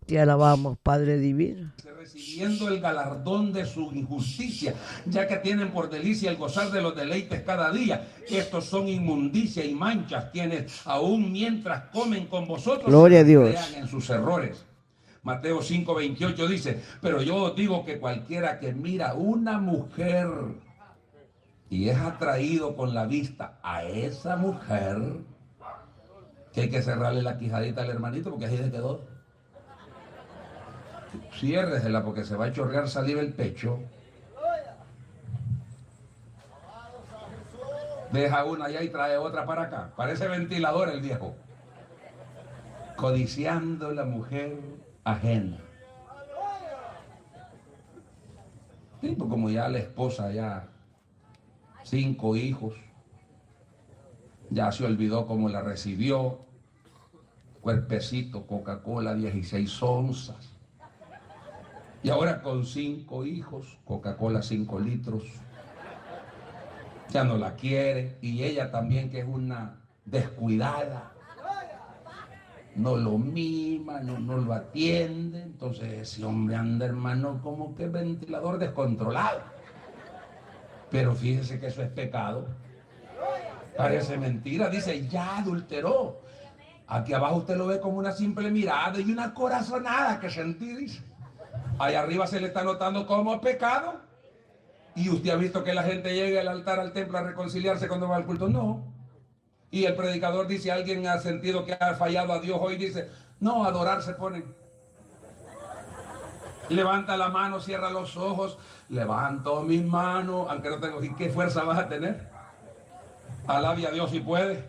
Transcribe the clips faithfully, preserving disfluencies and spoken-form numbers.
Te alabamos, Padre divino. Recibiendo el galardón de su injusticia, ya que tienen por delicia el gozar de los deleites cada día. Estos son inmundicia y manchas, quienes aún mientras comen con vosotros Gloria a se Dios. crean en sus errores. Mateo cinco veintiocho dice: pero yo os digo que cualquiera que mira una mujer y es atraído con la vista a esa mujer, que hay que cerrarle la quijadita al hermanito porque así se quedó. Ciérresela porque se va a chorrear saliva el pecho. Deja una allá y trae otra para acá. Parece ventilador el viejo. Codiciando la mujer ajena. Sí, pues como ya la esposa, ya cinco hijos, ya se olvidó cómo la recibió. Cuerpecito, Coca-Cola, dieciséis onzas. Y ahora con cinco hijos, Coca-Cola cinco litros, ya no la quiere. Y ella también, que es una descuidada, no lo mima, no, no lo atiende. Entonces ese hombre anda, hermano, como que ventilador descontrolado. Pero fíjese que eso es pecado. Parece mentira, dice, ya adulteró. Aquí abajo usted lo ve como una simple mirada y una corazonada que sentí, dice. Allá arriba se le está notando como pecado. ¿Y usted ha visto que la gente llega al altar, al templo, a reconciliarse cuando va al culto? No. Y el predicador dice, alguien ha sentido que ha fallado a Dios hoy, dice, no, a adorar se ponen. Levanta la mano, cierra los ojos, levanto mis manos, aunque no tengo, ¿y qué fuerza vas a tener? Alabe a Dios si puede.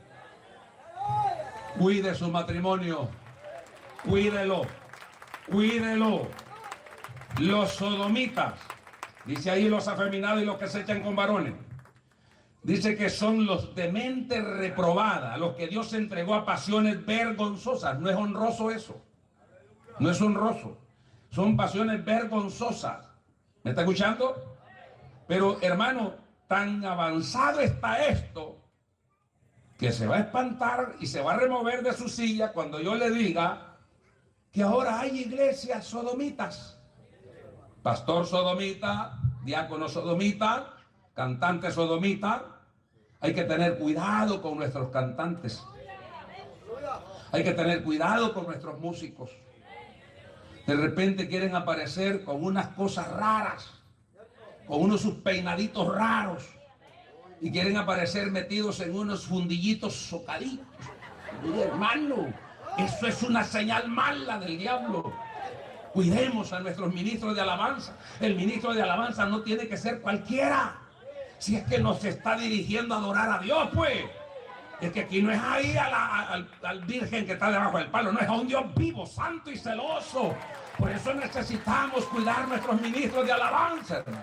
Cuide su matrimonio, cuídelo, cuídelo. Los sodomitas, dice ahí los afeminados y los que se echan con varones, dice que son los de mente reprobada, los que Dios entregó a pasiones vergonzosas. No es honroso eso, no es honroso, son pasiones vergonzosas. ¿Me está escuchando? Pero hermano, tan avanzado está esto que se va a espantar y se va a remover de su silla cuando yo le diga que ahora hay iglesias sodomitas. Pastor sodomita, diácono sodomita, cantante sodomita. Hay que tener cuidado con nuestros cantantes. Hay que tener cuidado con nuestros músicos. De repente quieren aparecer con unas cosas raras, con unos sus peinaditos raros, y quieren aparecer metidos en unos fundillitos socaditos. Mire, hermano, eso es una señal mala del diablo. Cuidemos a nuestros ministros de alabanza. El ministro de alabanza no tiene que ser cualquiera. Si es que nos está dirigiendo a adorar a Dios, pues. Es que aquí no es ahí a la, al, al virgen que está debajo del palo. No, es a un Dios vivo, santo y celoso. Por eso necesitamos cuidar nuestros ministros de alabanza, hermano.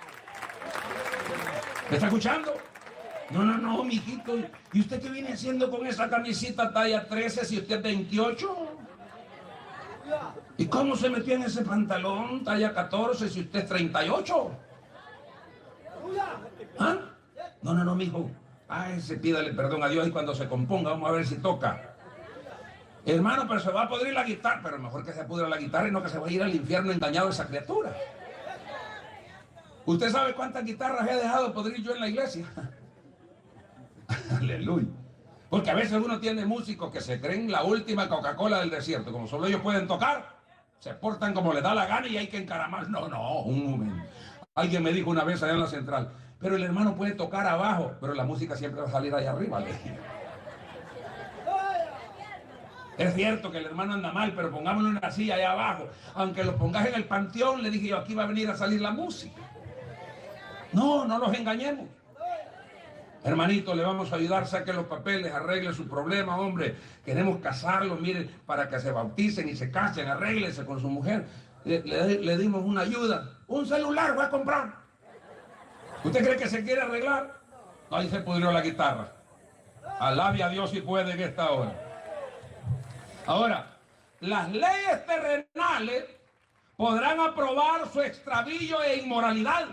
¿Me está escuchando? No, no, no, mijito. ¿Y usted qué viene haciendo con esa camisita talla trece si usted es veintiocho? ¿Y cómo se metió en ese pantalón talla catorce si usted es treinta y ocho? ¿Ah? No, no, no, mijo. Ay, se pídale perdón a Dios y cuando se componga vamos a ver si toca. Hermano, pero se va a pudrir la guitarra. Pero mejor que se pudra la guitarra y no que se va a ir al infierno engañado esa criatura. ¿Usted sabe cuántas guitarras he dejado podrir yo en la iglesia? Aleluya. Porque a veces uno tiene músicos que se creen la última Coca-Cola del desierto. Como solo ellos pueden tocar, se portan como les da la gana y hay que encaramar. No, no, un momento. Alguien me dijo una vez allá en la central, pero el hermano puede tocar abajo, pero la música siempre va a salir allá arriba. Le dije. Es cierto que el hermano anda mal, pero pongámoslo en una silla allá abajo. Aunque lo pongas en el panteón, le dije yo, aquí va a venir a salir la música. No, no nos engañemos. Hermanito, le vamos a ayudar, saque los papeles, arregle su problema, hombre. Queremos casarlos, mire, para que se bauticen y se casen, arréglense con su mujer. Le, le, le dimos una ayuda. Un celular voy a comprar. ¿Usted cree que se quiere arreglar? No, ahí se pudrió la guitarra. Alabe a Dios si puede en esta hora. Ahora, las leyes terrenales podrán aprobar su extravío e inmoralidad.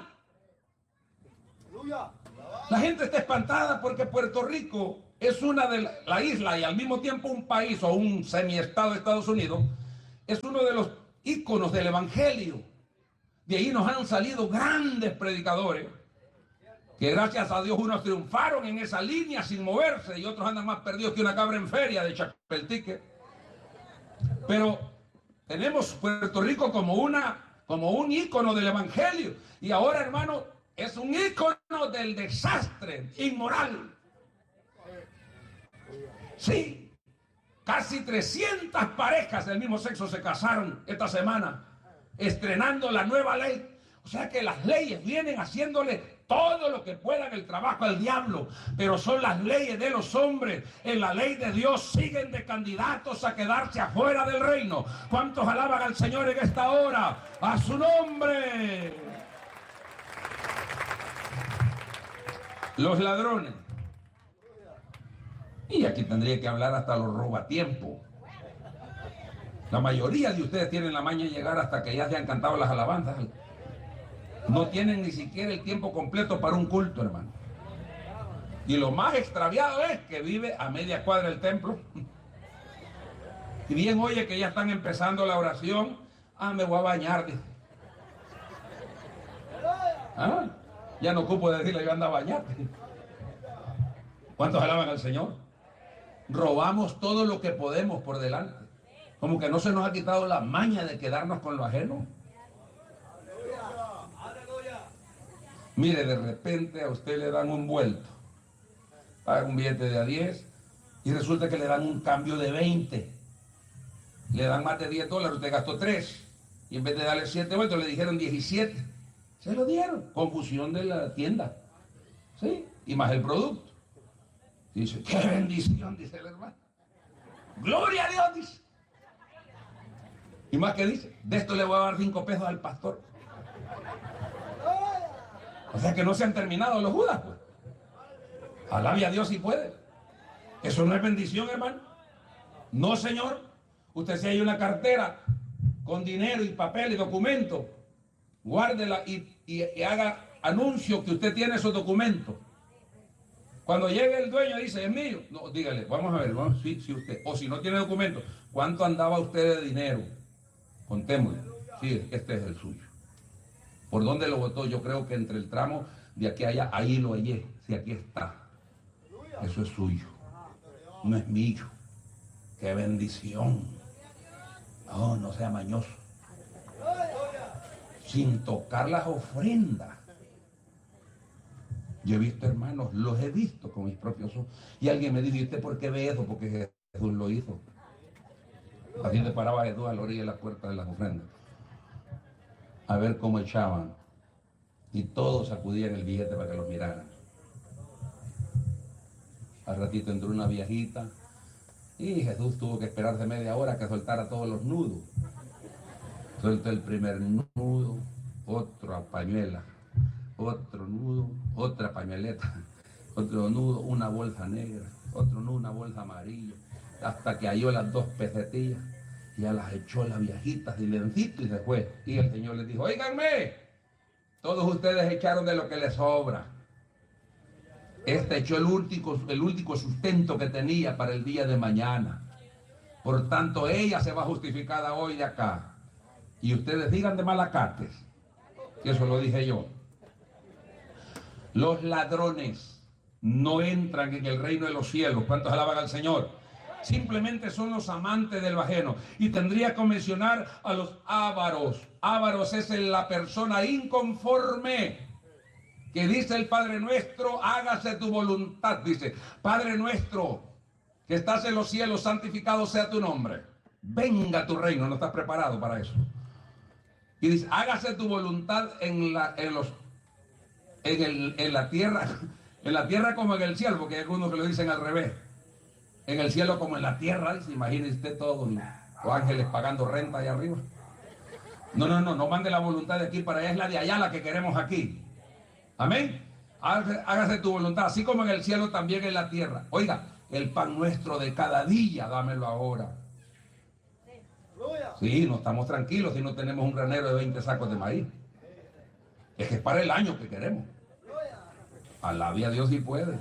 La gente está espantada porque Puerto Rico es una de la, la isla y al mismo tiempo un país o un semiestado de Estados Unidos es uno de los íconos del evangelio. De ahí nos han salido grandes predicadores, que gracias a Dios unos triunfaron en esa línea sin moverse y otros andan más perdidos que una cabra en feria de Chapeltique. Pero tenemos Puerto Rico como, una, como un ícono del evangelio. Y ahora, hermano, es un ícono del desastre inmoral. Sí, casi trescientas parejas del mismo sexo se casaron esta semana, estrenando la nueva ley. O sea que las leyes vienen haciéndole todo lo que puedan el trabajo al diablo, pero son las leyes de los hombres. En la ley de Dios siguen de candidatos a quedarse afuera del reino. ¿Cuántos alaban al Señor en esta hora? ¡A su nombre! Los ladrones. Y aquí tendría que hablar hasta los robatiempos. La mayoría de ustedes tienen la maña de llegar hasta que ya se han cantado las alabanzas. No tienen ni siquiera el tiempo completo para un culto, hermano. Y lo más extraviado es que vive a media cuadra del templo. Y bien oye que ya están empezando la oración. Ah, me voy a bañar, dice. ¿Ah? Ya no ocupo de decirle yo ando a bañar. ¿Cuántos alaban al Señor? Robamos todo lo que podemos por delante. Como que no se nos ha quitado la maña de quedarnos con lo ajeno. Mire, de repente a usted le dan un vuelto, paga un billete de a diez y resulta que le dan un cambio de veinte. Le dan más de diez dólares, usted gastó tres y en vez de darle siete vueltos le dijeron diecisiete. Se lo dieron. Confusión de la tienda. ¿Sí? Y más el producto. Dice, qué bendición, dice el hermano. Gloria a Dios, dice. Y más que dice, de esto le voy a dar cinco pesos al pastor. O sea que no se han terminado los judas, pues. Alabe a Dios si puede. Eso no es bendición, hermano. No, señor. Usted si hay una cartera con dinero y papel y documento, guárdela y, y, y haga anuncio que usted tiene esos documentos. Cuando llegue el dueño dice, es mío. No, dígale, vamos a ver, vamos, sí, sí usted. O si no tiene documento, ¿cuánto andaba usted de dinero? Contémosle. Sí, este es el suyo. ¿Por dónde lo botó? Yo creo que entre el tramo de aquí a allá, ahí lo hallé. Si aquí está. Eso es suyo. No es mío. ¡Qué bendición! No, no sea mañoso. Sin tocar las ofrendas. Yo he visto, hermanos, los he visto con mis propios ojos. Y alguien me dijo, ¿y usted por qué ve eso? Porque Jesús lo hizo. Así le paraba a Jesús a la orilla de la puerta de las ofrendas. A ver cómo echaban. Y todos sacudían el billete para que los miraran. Al ratito entró una viejita y Jesús tuvo que esperarse media hora que soltara todos los nudos. Suelto el primer nudo, otra pañuela, otro nudo, otra pañueleta, otro nudo, una bolsa negra, otro nudo, una bolsa amarilla, hasta que halló las dos pesetillas. Ya las echó la viejita silencito y se fue. Y el Señor les dijo, óiganme, todos ustedes echaron de lo que les sobra. Este echó el último, el último sustento que tenía para el día de mañana. Por tanto, ella se va justificada hoy de acá. Y ustedes digan de malacates. Y eso lo dije yo. Los ladrones no entran en el reino de los cielos. ¿Cuántos alaban al Señor? Simplemente son los amantes del ajeno. Y tendría que mencionar a los ávaros. Ávaros es la persona inconforme que dice el Padre Nuestro, hágase tu voluntad. Dice, Padre Nuestro que estás en los cielos, santificado sea tu nombre. Venga tu reino. No estás preparado para eso. Y dice, hágase tu voluntad en la, en los, en el, en la tierra, en la tierra como en el cielo, porque hay algunos que lo dicen al revés. En el cielo como en la tierra, dice, imagínese usted todos los ángeles pagando renta allá arriba. No, no, no, no mande la voluntad de aquí para allá, es la de allá la que queremos aquí. Amén. Hágase, hágase tu voluntad, así como en el cielo también en la tierra. Oiga, el pan nuestro de cada día, dámelo ahora. Sí, no estamos tranquilos si no tenemos un granero de veinte sacos de maíz. Es que es para el año que queremos. Alabe a Dios si puede.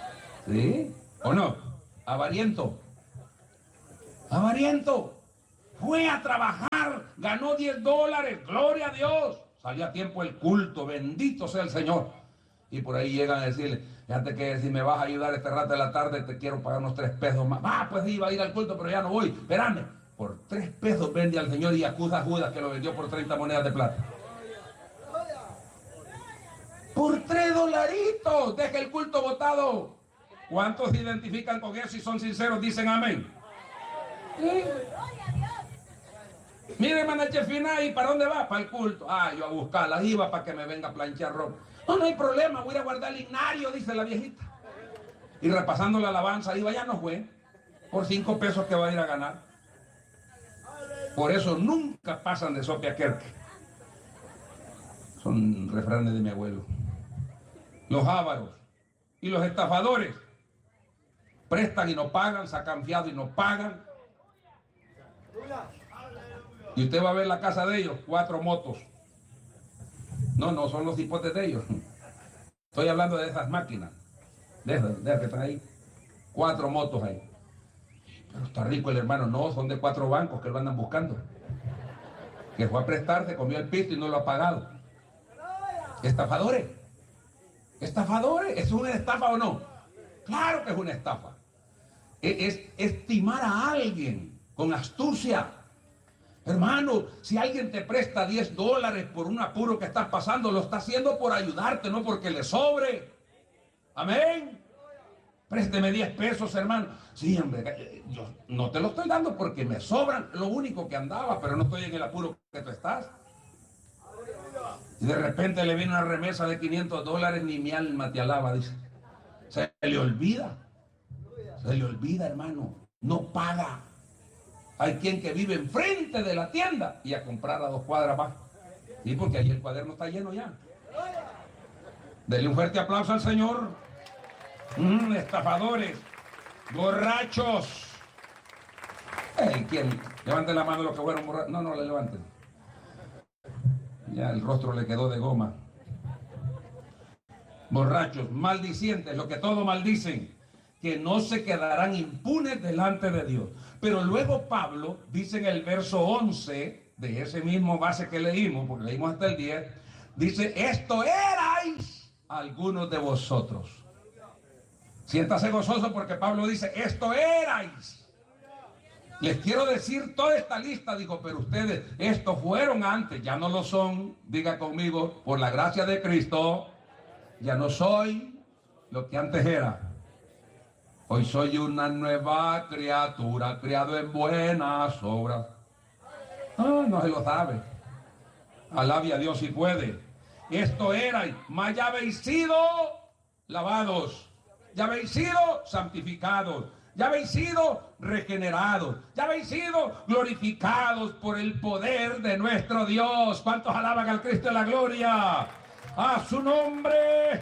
¿Sí? ¿O no? Avariento. Avariento. Fue a trabajar, ganó diez dólares, gloria a Dios. Salió a tiempo el culto, bendito sea el Señor. Y por ahí llegan a decirle, fíjate que si me vas a ayudar este rato de la tarde, te quiero pagar unos tres pesos más. Ah, pues iba a ir al culto, pero ya no voy. Espérame, por tres pesos vende al Señor y acusa a Judas que lo vendió por treinta monedas de plata. Por tres dolaritos, deja el culto botado. ¿Cuántos se identifican con eso y son sinceros? Dicen amén. ¿Sí? Mire, hermana Chefina, ¿y para dónde va? Para el culto. Ah, yo a buscarla, iba para que me venga a planchar ropa. No, no hay problema, voy a ir a guardar el ignario, dice la viejita. Y repasando la alabanza, iba, ya no fue. Por cinco pesos que va a ir a ganar. Por eso nunca pasan de sopia querque. Son refranes de mi abuelo. Los ávaros y los estafadores prestan y no pagan, sacan fiado y no pagan. Y usted va a ver la casa de ellos, cuatro motos. No, no son los hipotes de ellos. Estoy hablando de esas máquinas. De esas, de esas que están ahí. Cuatro motos ahí. Pero está rico el hermano. No, son de cuatro bancos que lo andan buscando. Que fue a prestarse, comió el pisto y no lo ha pagado. Estafadores. Estafadores. ¿Es una estafa o no? Claro que es una estafa. Es, es estimar a alguien con astucia. Hermano, si alguien te presta diez dólares por un apuro que estás pasando, lo está haciendo por ayudarte, no porque le sobre. Amén. Présteme diez pesos, hermano. Sí, hombre, yo no te lo estoy dando porque me sobran, lo único que andaba, pero no estoy en el apuro que tú estás. Y de repente le viene una remesa de quinientos dólares, ni mi alma te alaba, dice. Se le olvida. Se le olvida, hermano. No paga. Hay quien que vive enfrente de la tienda y a comprar a dos cuadras más. Sí, porque ahí el cuaderno está lleno ya. Dele un fuerte aplauso al Señor. Mm, estafadores, borrachos. Hey, ¿quién? Levanten la mano los que fueron borrachos. No, no, le levanten. Ya el rostro le quedó de goma. Borrachos, maldicientes, lo que todos maldicen, que no se quedarán impunes delante de Dios. Pero luego Pablo dice en el verso once de ese mismo base que leímos, porque leímos hasta el diez, dice, esto erais algunos de vosotros. Siéntase gozoso porque Pablo dice, esto erais. Les quiero decir toda esta lista, digo, pero ustedes, estos fueron antes, ya no lo son. Diga conmigo, por la gracia de Cristo, ya no soy lo que antes era. Hoy soy una nueva criatura, criado en buenas obras. Ah, no se lo sabe. Alabe a Dios si puede. Esto era, mas ya habéis sido lavados, ya habéis sido santificados, ya habéis sido regenerados, ya habéis sido glorificados por el poder de nuestro Dios. ¿Cuántos alaban al Cristo de la gloria? ¡A su nombre!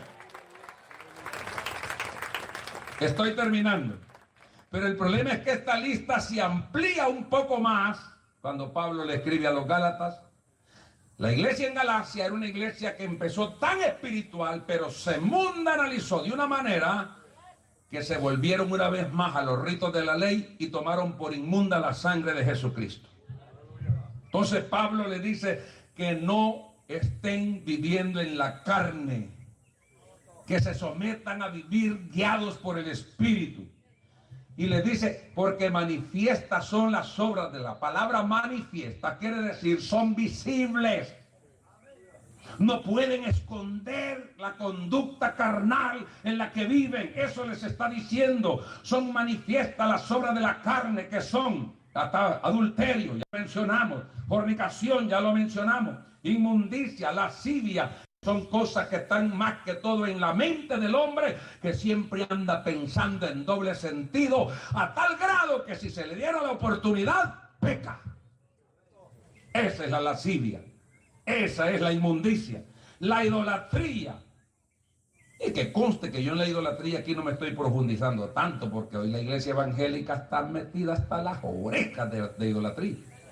Estoy terminando. Pero el problema es que esta lista se amplía un poco más cuando Pablo le escribe a los Gálatas. La iglesia en Galacia era una iglesia que empezó tan espiritual, pero se mundanalizó de una manera que se volvieron una vez más a los ritos de la ley y tomaron por inmunda la sangre de Jesucristo. Entonces Pablo le dice que no estén viviendo en la carne, que se sometan a vivir guiados por el Espíritu. Y le dice, porque manifiestas son las obras de la palabra. Manifiesta quiere decir son visibles. No pueden esconder la conducta carnal en la que viven. Eso les está diciendo. Son manifiestas las obras de la carne, que son hasta adulterio, ya mencionamos, fornicación, ya lo mencionamos, inmundicia, lascivia. Son cosas que están más que todo en la mente del hombre, que siempre anda pensando en doble sentido, a tal grado que si se le diera la oportunidad, peca. Esa es la lascivia, esa es la inmundicia, la idolatría. Y que conste que yo en la idolatría aquí no me estoy profundizando tanto, porque hoy la iglesia evangélica está metida hasta las orejas de, de idolatría.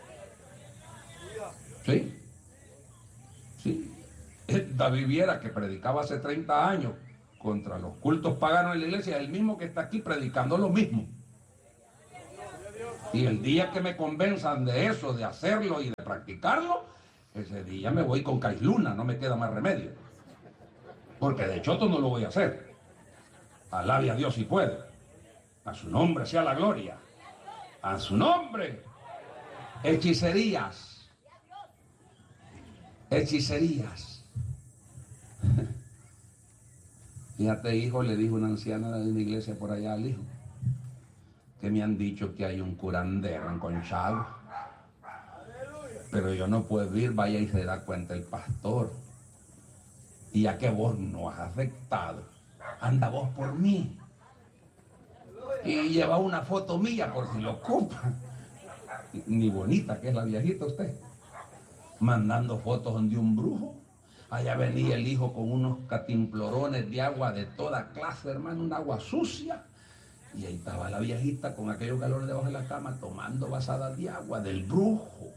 ¿Sí? Sí. David Viera, que predicaba hace treinta años contra los cultos paganos en la iglesia, es el mismo que está aquí predicando lo mismo. Y el día que me convenzan de eso, de hacerlo y de practicarlo, ese día me voy con Caisluna, no me queda más remedio. Porque de choto no lo voy a hacer. Alabe a Dios si puede. A su nombre sea la gloria. A su nombre. Hechicerías. Hechicerías. Fíjate, hijo, le dijo una anciana de una iglesia por allá al hijo, que me han dicho que hay un curandero en Conchagua, pero yo no puedo ir. Vaya y se da cuenta el pastor. Y ya que vos no has afectado, anda vos por mí. Y lleva una foto mía por si lo ocupa. Ni bonita que es la viejita usted. Mandando fotos de un brujo. Allá venía el hijo con unos catimplorones de agua de toda clase, hermano, un agua sucia. Y ahí estaba la viejita con aquellos galones debajo de la cama tomando vasadas de agua del brujo.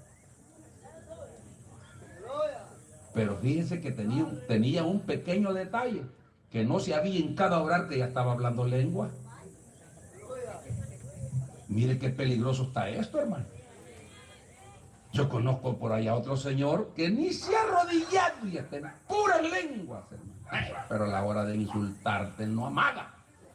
Pero fíjense que tenía un, tenía un pequeño detalle, que no se había hincado a orar, que ya estaba hablando lengua. Mire qué peligroso está esto, hermano. Yo conozco por allá otro señor que ni se ha arrodillado y está en puras lenguas, hermano. Pero a la hora de insultarte no amaga.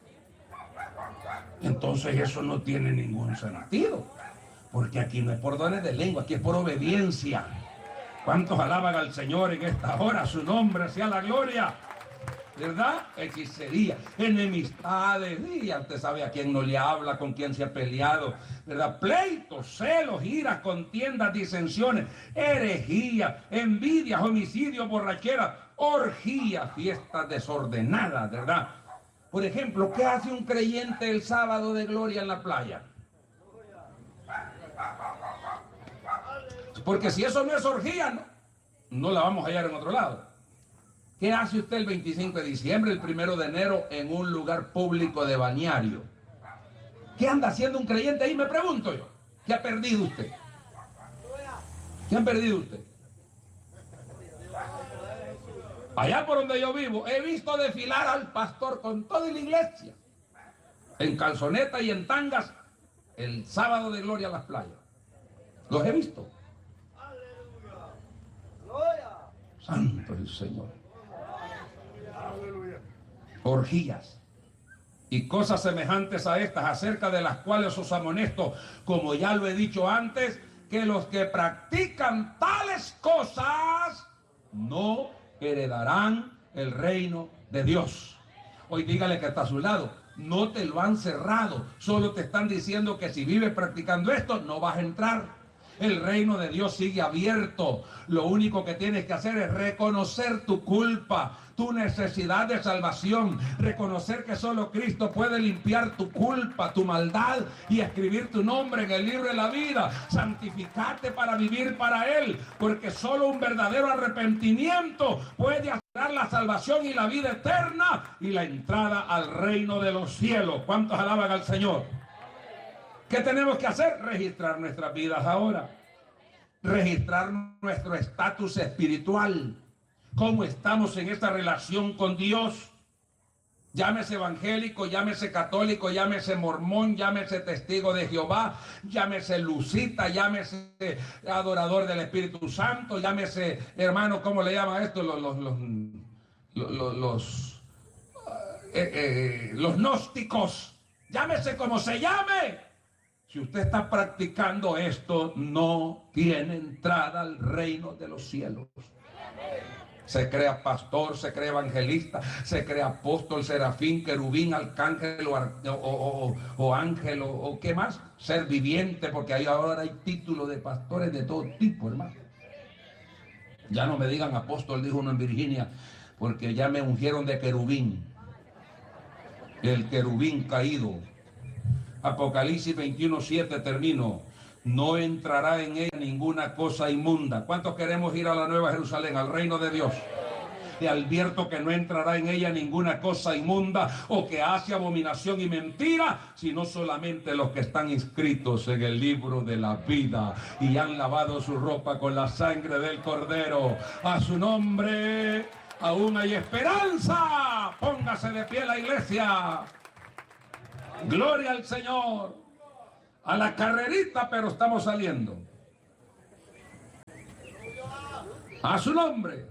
Entonces eso no tiene ningún sentido, porque aquí no es por dones de lengua, aquí es por obediencia. ¿Cuántos alaban al Señor en esta hora? Su nombre sea la gloria. ¿Verdad? Hechicería, enemistades, y ya usted sabe a quién no le habla, con quién se ha peleado, ¿verdad? Pleitos, celos, iras, contiendas, disensiones, herejía, envidias, homicidios, borracheras, orgías, fiestas desordenadas, ¿verdad? Por ejemplo, ¿qué hace un creyente el sábado de gloria en la playa? Porque si eso no es orgía, no, no la vamos a hallar en otro lado. ¿Qué hace usted el veinticinco de diciembre, el primero de enero, en un lugar público de balneario? ¿Qué anda haciendo un creyente ahí? Me pregunto yo. ¿Qué ha perdido usted? ¿Qué han perdido usted? Allá por donde yo vivo, he visto desfilar al pastor con toda la iglesia, en calzoneta y en tangas, el sábado de gloria a las playas. Los he visto. Santo el Señor. Orgías y cosas semejantes a estas, acerca de las cuales os amonesto, como ya lo he dicho antes, que los que practican tales cosas no heredarán el reino de Dios. Hoy dígale que está a su lado, no te lo han cerrado, solo te están diciendo que si vives practicando esto no vas a entrar. El reino de Dios sigue abierto. Lo único que tienes que hacer es reconocer tu culpa, tu necesidad de salvación, reconocer que solo Cristo puede limpiar tu culpa, tu maldad y escribir tu nombre en el libro de la vida. Santificarte para vivir para Él, porque solo un verdadero arrepentimiento puede asegurar la salvación y la vida eterna y la entrada al reino de los cielos. ¿Cuántos alaban al Señor? ¿Qué tenemos que hacer? Registrar nuestras vidas ahora. Registrar nuestro estatus espiritual. ¿Cómo estamos en esta relación con Dios? Llámese evangélico, llámese católico, llámese mormón, llámese testigo de Jehová, llámese lucita, llámese adorador del Espíritu Santo, llámese, hermano, ¿cómo le llaman esto? Los, los, los, los, los, eh, eh, los gnósticos. Llámese como se llame. Si usted está practicando esto, no tiene entrada al reino de los cielos. Se crea pastor, se crea evangelista, se crea apóstol, serafín, querubín, arcángel o, o, o, o ángel o, o qué más, ser viviente, porque ahí ahora hay títulos de pastores de todo tipo, hermano. Ya no me digan apóstol, dijo uno en Virginia, porque ya me ungieron de querubín, el querubín caído. Apocalipsis veintiuno siete, termino. No entrará en ella ninguna cosa inmunda. ¿Cuántos queremos ir a la Nueva Jerusalén, al reino de Dios? Te advierto que no entrará en ella ninguna cosa inmunda o que hace abominación y mentira, sino solamente los que están inscritos en el libro de la vida y han lavado su ropa con la sangre del Cordero. A su nombre aún hay esperanza. Póngase de pie la iglesia. Gloria al Señor. a la carrerita, pero estamos saliendo. A su nombre.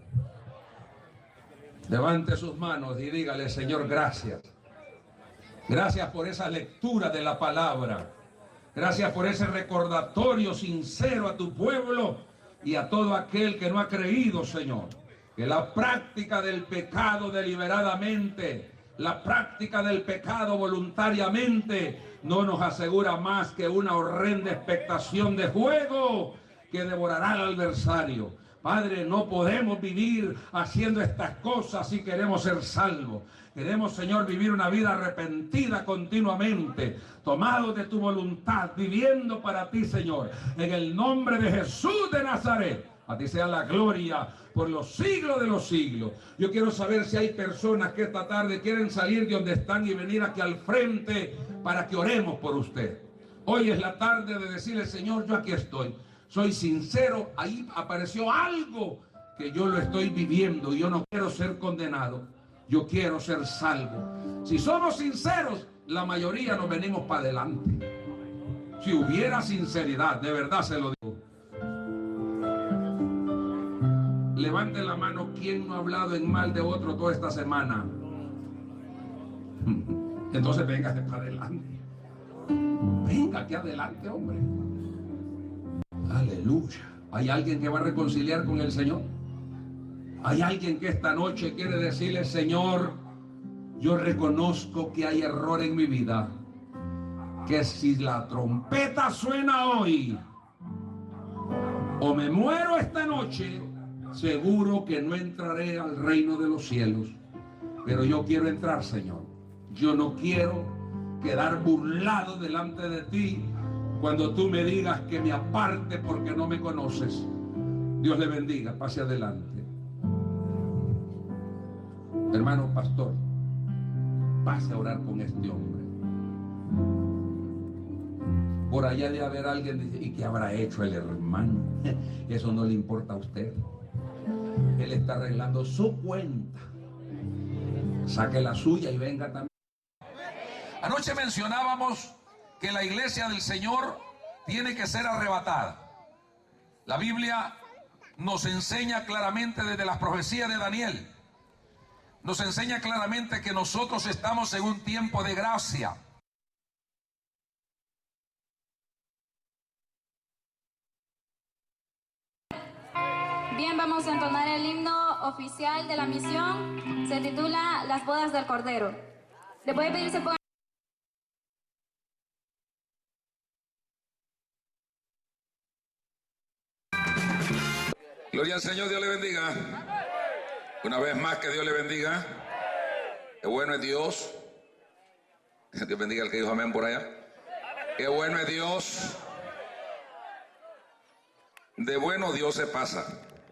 Levante sus manos y dígale: Señor, gracias. Gracias por esa lectura de la palabra. Gracias por ese recordatorio sincero a tu pueblo y a todo aquel que no ha creído, Señor. Que la práctica del pecado deliberadamente, la práctica del pecado voluntariamente, no nos asegura más que una horrenda expectación de fuego que devorará al adversario. Padre, no podemos vivir haciendo estas cosas si queremos ser salvos. Queremos, Señor, vivir una vida arrepentida continuamente, tomados de tu voluntad, viviendo para ti, Señor. En el nombre de Jesús de Nazaret, a ti sea la gloria por los siglos de los siglos. Yo quiero saber si hay personas que esta tarde quieren salir de donde están y venir aquí al frente para que oremos por usted. Hoy es la tarde de decirle: Señor, yo aquí estoy. Soy sincero, ahí apareció algo que yo lo estoy viviendo y yo no quiero ser condenado, yo quiero ser salvo. Si somos sinceros, la mayoría nos venimos para adelante. Si hubiera sinceridad, de verdad se lo digo. Levante la mano, ¿quién no ha hablado en mal de otro toda esta semana? Entonces véngase para adelante. Venga aquí adelante, hombre. Aleluya. ¿Hay alguien que va a reconciliar con el Señor? ¿Hay alguien que esta noche quiere decirle: Señor, yo reconozco que hay error en mi vida, que si la trompeta suena hoy o me muero esta noche, seguro que no entraré al reino de los cielos? Pero yo quiero entrar, Señor. Yo no quiero quedar burlado delante de ti cuando tú me digas que me aparte porque no me conoces. Dios le bendiga, pase adelante. Hermano pastor, pase a orar con este hombre. Por allá de haber alguien dice: ¿y qué habrá hecho el hermano? Eso no le importa a usted. Él está arreglando su cuenta. Saque la suya y venga también. Anoche mencionábamos que la iglesia del Señor tiene que ser arrebatada. La Biblia nos enseña claramente desde las profecías de Daniel, nos enseña claramente que nosotros estamos en un tiempo de gracia. Bien, vamos a entonar el himno oficial de la misión. Se titula Las bodas del Cordero. Le voy a pedir que se ponga. Gloria al Señor, Dios le bendiga. Una vez más, que Dios le bendiga. Qué bueno es Dios. Dios bendiga al que dijo amén por allá. Qué bueno es Dios. De bueno Dios se pasa,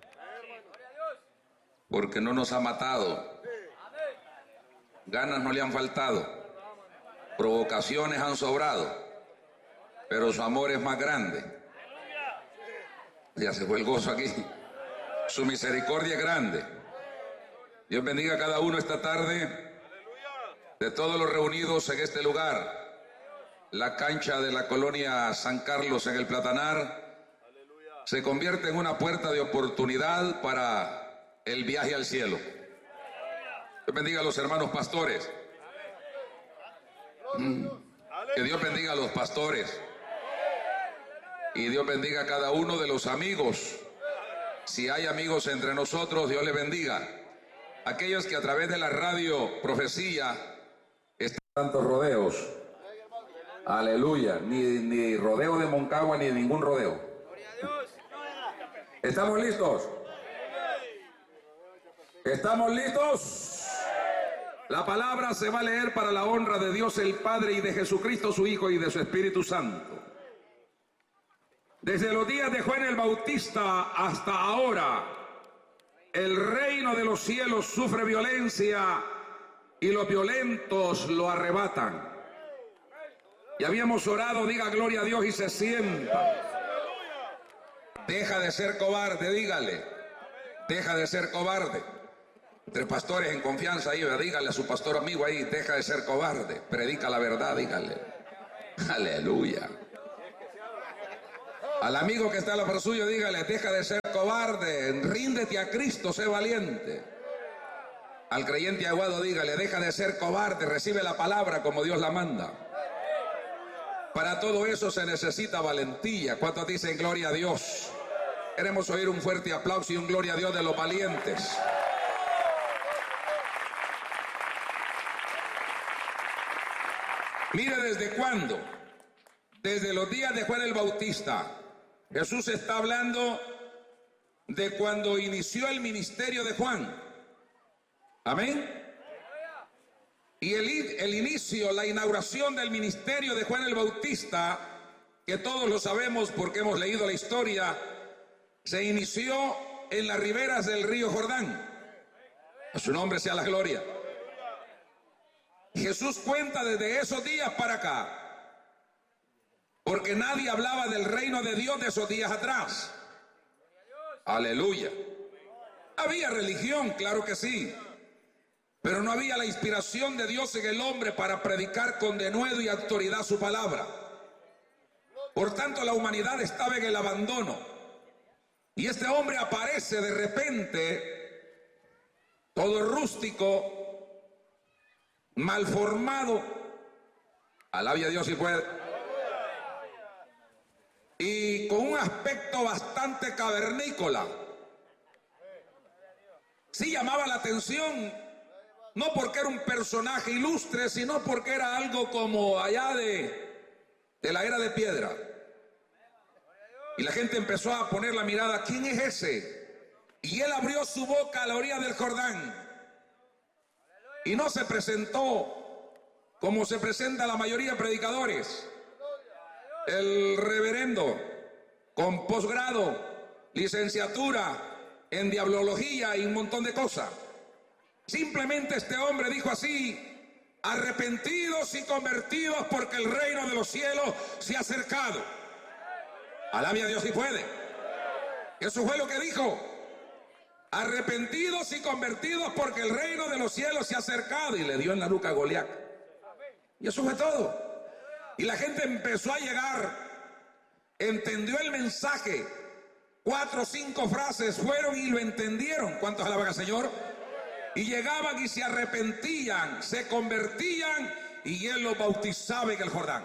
porque no nos ha matado. Ganas no le han faltado. Provocaciones han sobrado. Pero su amor es más grande. Ya se fue el gozo aquí. Su misericordia es grande. Dios bendiga a cada uno esta tarde, de todos los reunidos en este lugar, la cancha de la colonia San Carlos en el Platanar se convierte en una puerta de oportunidad para el viaje al cielo. Dios bendiga a los hermanos pastores. Que Dios bendiga a los pastores. Y Dios bendiga a cada uno de los amigos. Si hay amigos entre nosotros, Dios les bendiga. Aquellos que a través de la radio Profecía están tantos rodeos. Aleluya. Ni, ni rodeo de Moncagua ni ningún rodeo. ¿Estamos listos? ¿Estamos listos? La palabra se va a leer para la honra de Dios el Padre y de Jesucristo su Hijo y de su Espíritu Santo. Desde los días de Juan el Bautista hasta ahora, el reino de los cielos sufre violencia y los violentos lo arrebatan. Y habíamos orado, diga gloria a Dios y se sienta. Deja de ser cobarde, dígale. Deja de ser cobarde. Entre pastores en confianza ahí, dígale a su pastor amigo ahí: deja de ser cobarde, predica la verdad, dígale. Aleluya. Al amigo que está a la par suyo, dígale, deja de ser cobarde, ríndete a Cristo, sé valiente. Al creyente aguado, dígale, deja de ser cobarde, recibe la palabra como Dios la manda. Para todo eso se necesita valentía. ¿Cuántos dicen gloria a Dios? Queremos oír un fuerte aplauso y un gloria a Dios de los valientes. Mire desde cuándo. Desde los días de Juan el Bautista. Jesús está hablando de cuando inició el ministerio de Juan. Amén. Y el, el inicio, la inauguración del ministerio de Juan el Bautista, que todos lo sabemos porque hemos leído la historia, se inició en las riberas del río Jordán. A su nombre sea la gloria. Jesús cuenta desde esos días para acá, porque nadie hablaba del reino de Dios de esos días atrás. Aleluya. Había religión, claro que sí, pero no había la inspiración de Dios en el hombre para predicar con denuedo y autoridad su palabra. Por tanto, la humanidad estaba en el abandono. Y este hombre aparece de repente, todo rústico, mal formado. Alabe a Dios si puede. Y con un aspecto bastante cavernícola. Sí llamaba la atención, no porque era un personaje ilustre, sino porque era algo como allá de, de la era de piedra. Y la gente empezó a poner la mirada, ¿quién es ese? Y él abrió su boca a la orilla del Jordán. Y no se presentó como se presenta la mayoría de predicadores. El reverendo con posgrado, licenciatura en diabología y un montón de cosas. Simplemente este hombre dijo así, arrepentidos y convertidos porque el reino de los cielos se ha acercado. Alabe a Dios si puede. Eso fue lo que dijo. Arrepentidos y convertidos porque el reino de los cielos se ha acercado. Y le dio en la nuca a Goliat. Y eso fue todo. Y la gente empezó a llegar, entendió el mensaje, cuatro o cinco frases fueron y lo entendieron. ¿Cuántos alaban al Señor? Y llegaban y se arrepentían, se convertían y él los bautizaba en el Jordán.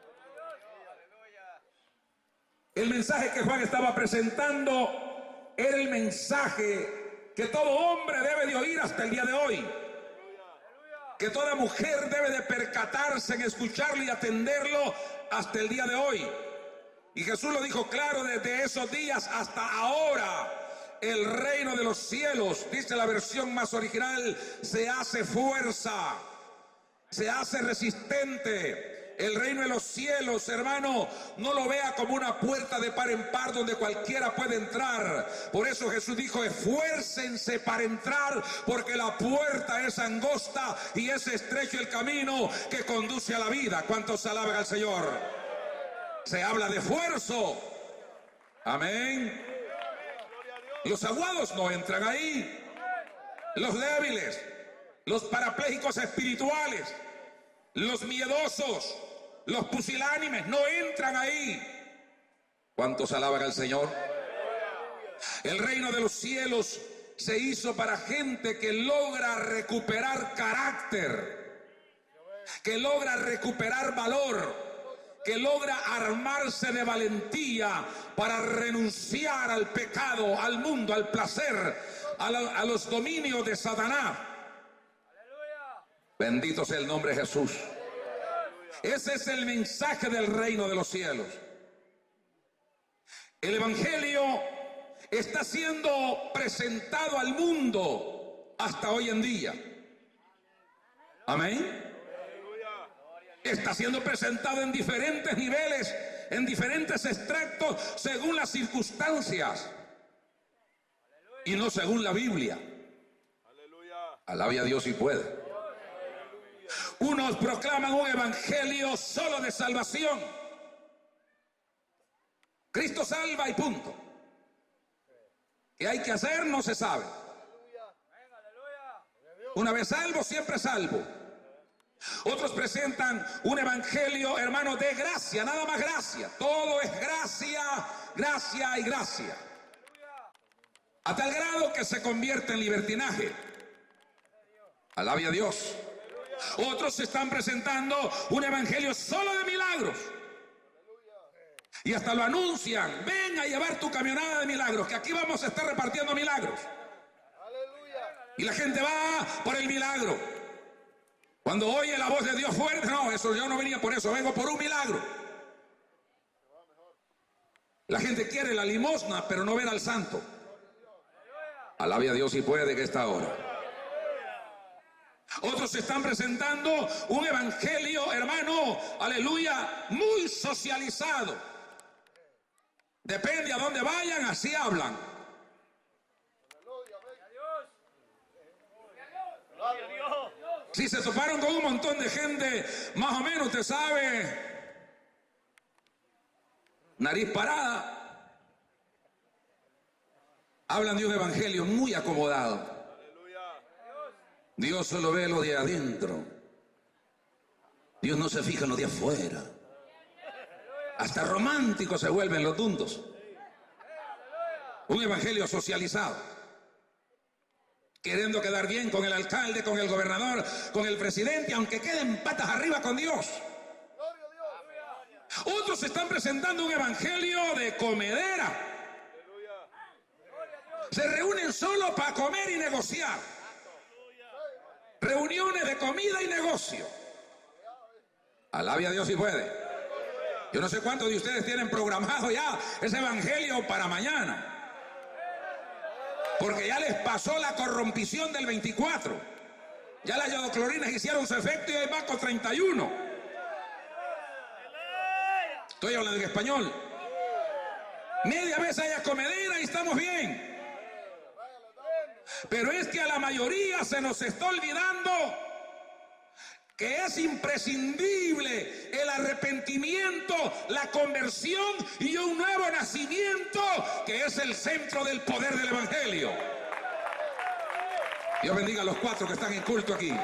El mensaje que Juan estaba presentando era el mensaje que todo hombre debe de oír hasta el día de hoy. Que toda mujer debe de percatarse en escucharlo y atenderlo hasta el día de hoy. Y Jesús lo dijo claro, desde esos días hasta ahora, el reino de los cielos, dice la versión más original, se hace fuerza, se hace resistente. El reino de los cielos, hermano, no lo vea como una puerta de par en par donde cualquiera puede entrar. Por eso Jesús dijo, esfuércense para entrar, porque la puerta es angosta y es estrecho el camino que conduce a la vida. ¿Cuántos alaban al Señor? Se habla de esfuerzo. Amén. Los aguados no entran ahí. Los débiles, los parapléjicos espirituales, los miedosos, los pusilánimes no entran ahí. ¿Cuántos alaban al Señor? El reino de los cielos se hizo para gente que logra recuperar carácter, que logra recuperar valor, que logra armarse de valentía para renunciar al pecado, al mundo, al placer, a, la, a los dominios de Satanás. Bendito sea el nombre de Jesús. Ese es el mensaje del reino de los cielos. El evangelio está siendo presentado al mundo hasta hoy en día. Amén. Está siendo presentado en diferentes niveles, en diferentes extractos, según las circunstancias y no según la Biblia. Alabe a Dios si puede. Unos proclaman un evangelio solo de salvación. Cristo salva y punto. ¿Qué hay que hacer? No se sabe. Una vez salvo, siempre salvo. Otros presentan un evangelio, hermano, de gracia, nada más gracia. Todo es gracia, gracia y gracia. A tal grado que se convierte en libertinaje. Alabe a Dios. Otros están presentando un evangelio solo de milagros. Y hasta lo anuncian: ven a llevar tu camionada de milagros, que aquí vamos a estar repartiendo milagros. Y la gente va por el milagro. Cuando oye la voz de Dios fuerte, no, eso yo no venía por eso, vengo por un milagro. La gente quiere la limosna, pero no ver al santo. Alabe a Dios si puede que esta hora. Otros están presentando un evangelio, hermano, aleluya, muy socializado. Depende a dónde vayan, así hablan. Si se toparon con un montón de gente, más o menos, usted sabe, nariz parada, hablan de un evangelio muy acomodado. Dios solo ve lo de adentro. Dios no se fija en lo de afuera. Hasta románticos se vuelven los dundos. Un evangelio socializado, queriendo quedar bien con el alcalde, con el gobernador, con el presidente, aunque queden patas arriba con Dios. Otros están presentando un evangelio de comedera. Se reúnen solo para comer y negociar. Reuniones de comida y negocio. Alabe a Dios si puede. Yo no sé cuántos de ustedes tienen programado ya ese evangelio para mañana. Porque ya les pasó la corrompición del veinticuatro. Ya las yodoclorinas hicieron su efecto y hoy va con treinta y uno. Estoy hablando en español. Media vez haya comedera y estamos bien. Pero es que a la mayoría se nos está olvidando que es imprescindible el arrepentimiento, la conversión y un nuevo nacimiento, que es el centro del poder del evangelio. Dios bendiga a los cuatro que están en culto aquí.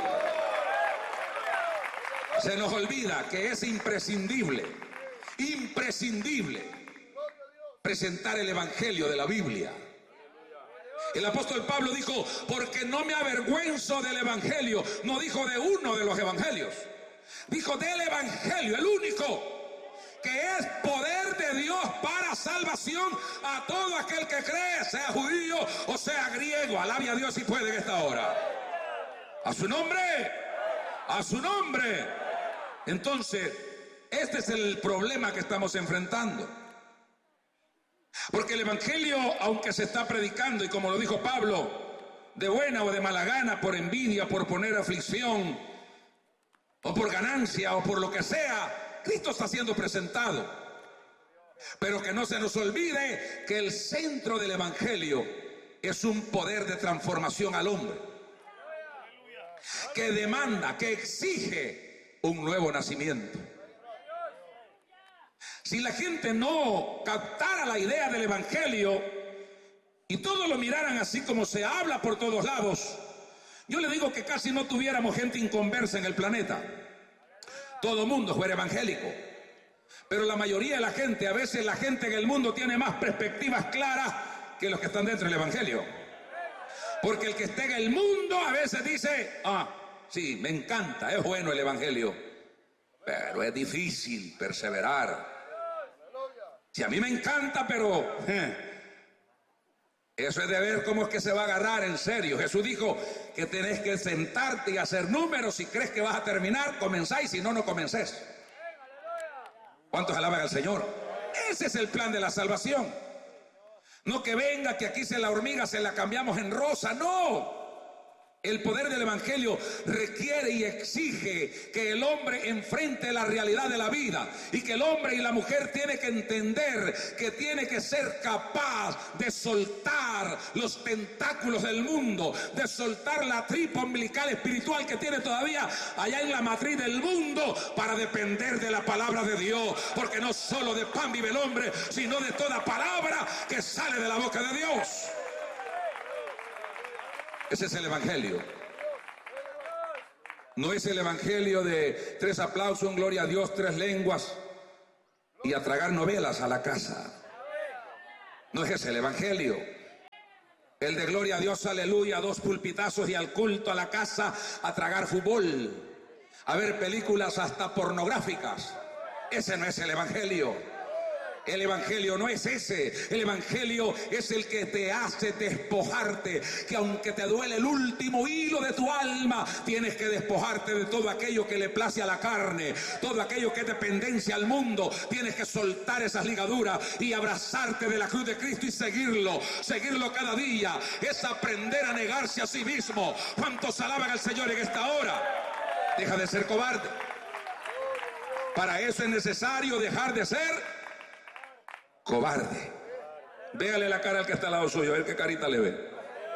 Se nos olvida que es imprescindible, imprescindible presentar el evangelio de la Biblia. El apóstol Pablo dijo: porque no me avergüenzo del evangelio. No dijo de uno de los evangelios, dijo del evangelio, el único, que es poder de Dios para salvación a todo aquel que cree, sea judío o sea griego. Alabe a Dios si puede en esta hora. A su nombre, a su nombre. Entonces, este es el problema que estamos enfrentando. Porque el evangelio, aunque se está predicando, y como lo dijo Pablo, de buena o de mala gana, por envidia, por poner aflicción, o por ganancia, o por lo que sea, Cristo está siendo presentado. Pero que no se nos olvide que el centro del evangelio es un poder de transformación al hombre, que demanda, que exige un nuevo nacimiento. Si la gente no captara la idea del evangelio y todos lo miraran así como se habla por todos lados, yo le digo que casi no tuviéramos gente inconversa en el planeta. Todo mundo fuera evangélico. Pero la mayoría de la gente, a veces la gente en el mundo tiene más perspectivas claras que los que están dentro del evangelio. Porque el que está en el mundo a veces dice: ah, sí, me encanta, es bueno el evangelio, pero es difícil perseverar. Si a mí me encanta, pero eh, eso es de ver cómo es que se va a agarrar en serio. Jesús dijo que tenés que sentarte y hacer números. Si crees que vas a terminar, comenzáis, si no, no comencés. ¿Cuántos alaban al Señor? Ese es el plan de la salvación. No que venga, que aquí se la hormiga, se la cambiamos en rosa, no. El poder del evangelio requiere y exige que el hombre enfrente la realidad de la vida, y que el hombre y la mujer tiene que entender que tiene que ser capaz de soltar los tentáculos del mundo, de soltar la tripa umbilical espiritual que tiene todavía allá en la matriz del mundo, para depender de la palabra de Dios, porque no solo de pan vive el hombre, sino de toda palabra que sale de la boca de Dios. Ese es el evangelio. No es el evangelio de tres aplausos, gloria a Dios, tres lenguas y a tragar novelas a la casa. No es ese el evangelio. El de gloria a Dios, aleluya, dos pulpitazos y al culto, a la casa, a tragar fútbol, a ver películas hasta pornográficas. Ese no es el evangelio. El evangelio no es ese. El evangelio es el que te hace despojarte, que aunque te duele el último hilo de tu alma, tienes que despojarte de todo aquello que le place a la carne, todo aquello que es dependencia al mundo. Tienes que soltar esas ligaduras y abrazarte de la cruz de Cristo y seguirlo, seguirlo cada día. Es aprender a negarse a sí mismo. ¿Cuántos alaban al Señor en esta hora? Deja de ser cobarde. Para eso es necesario dejar de ser cobarde. Véale la cara al que está al lado suyo, a ver qué carita le ve.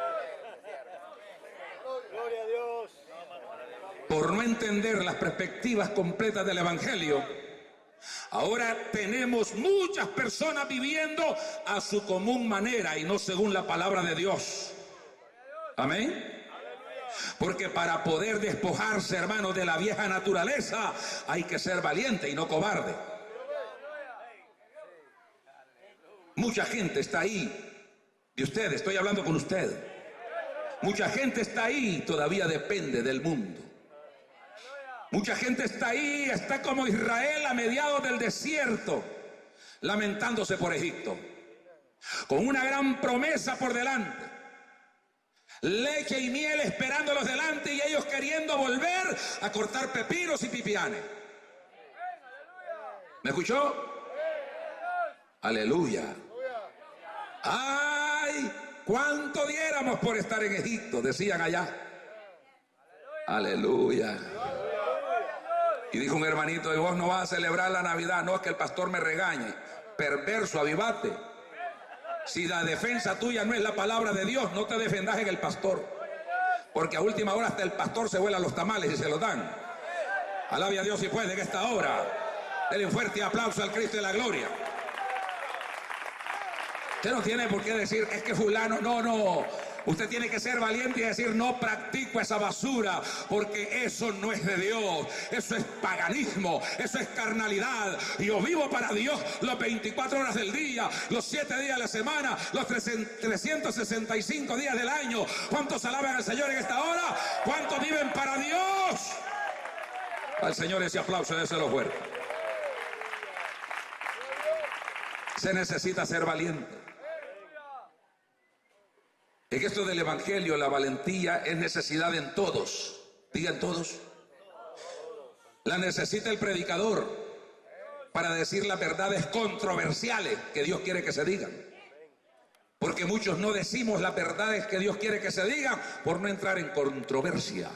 Por no entender las perspectivas completas del evangelio, ahora tenemos muchas personas viviendo a su común manera y no según la palabra de Dios. Amén. Porque para poder despojarse, hermanos, de la vieja naturaleza, hay que ser valiente y no cobarde. Mucha gente está ahí, de usted, estoy hablando con usted. Mucha gente está ahí y todavía depende del mundo. Mucha gente está ahí, está como Israel a mediados del desierto, lamentándose por Egipto, con una gran promesa por delante, leche y miel esperándolos delante y ellos queriendo volver a cortar pepinos y pipianes. ¿Me escuchó? Aleluya. ¡Ay! ¿Cuánto diéramos por estar en Egipto? Decían allá. Aleluya. Y dijo un hermanito, y vos no vas a celebrar la Navidad. No, es que el pastor me regañe. Perverso, avivate. Si la defensa tuya no es la palabra de Dios, no te defendas en el pastor. Porque a última hora hasta el pastor se vuela los tamales y se los dan. Alabe a Dios si puede en esta hora. Denle un fuerte aplauso al Cristo de la gloria. Usted no tiene por qué decir, es que fulano, no, no. Usted tiene que ser valiente y decir, no practico esa basura, porque eso no es de Dios. Eso es paganismo, eso es carnalidad. Yo vivo para Dios las veinticuatro horas del día, los siete días de la semana, los trescientos sesenta y cinco días del año. ¿Cuántos alaban al Señor en esta hora? ¿Cuántos viven para Dios? Al Señor ese aplauso, déselo fuerte. Se necesita ser valiente. En esto del evangelio, la valentía es necesidad en todos. Digan todos. La necesita el predicador para decir las verdades controversiales que Dios quiere que se digan. Porque muchos no decimos las verdades que Dios quiere que se digan por no entrar en controversia.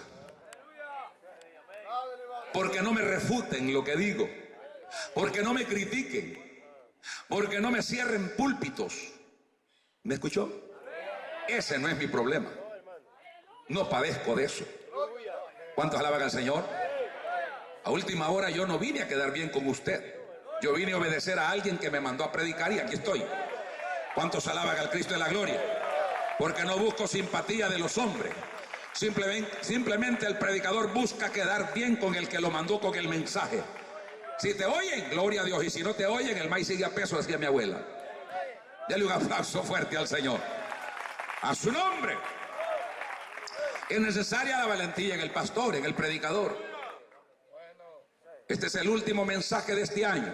Porque no me refuten lo que digo. Porque no me critiquen. Porque no me cierren púlpitos. ¿Me escuchó? Ese no es mi problema. No padezco de eso. ¿Cuántos alaban al Señor? A última hora yo no vine a quedar bien con usted. Yo vine a obedecer a alguien que me mandó a predicar y aquí estoy. ¿Cuántos alaban al Cristo de la gloria? Porque no busco simpatía de los hombres. Simplemente, simplemente el predicador busca quedar bien con el que lo mandó con el mensaje. Si te oyen, gloria a Dios. Y si no te oyen, el maíz sigue a peso, decía mi abuela. Dale un aplauso fuerte al Señor. A su nombre. Es necesaria la valentía en el pastor, en el predicador. Este es el último mensaje de este año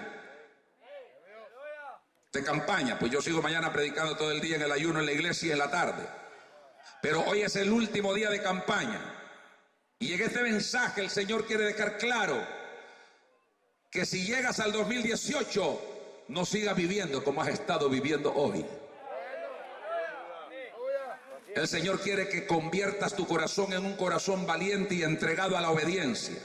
de campaña, pues yo sigo mañana predicando todo el día en el ayuno en la iglesia y en la tarde, pero hoy es el último día de campaña y en este mensaje el Señor quiere dejar claro que si llegas al dos mil dieciocho no sigas viviendo como has estado viviendo hoy. El Señor quiere que conviertas tu corazón en un corazón valiente y entregado a la obediencia.